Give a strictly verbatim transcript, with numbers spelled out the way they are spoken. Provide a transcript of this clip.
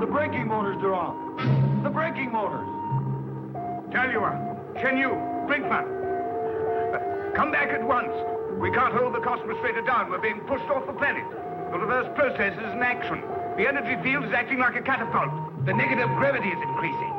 The braking motors are on. The braking motors. Talua, Shen Yu, Brinkman. Uh, come back at once. We can't hold the Cosmostrator down. We're being pushed off the planet. The reverse process is in action. The energy field is acting like a catapult. The negative gravity is increasing.